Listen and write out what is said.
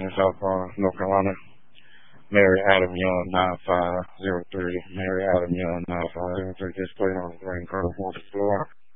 in South North Carolina. Mary Adam Young 9503. Mary Adam Young 9503. Just playing on the Green Cardinal 4th floor.